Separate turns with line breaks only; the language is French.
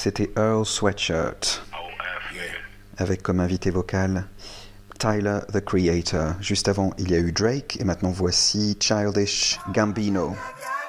C'était Earl Sweatshirt, avec comme invité vocal Tyler, the Creator. Juste avant, il y a eu Drake, et maintenant voici Childish Gambino.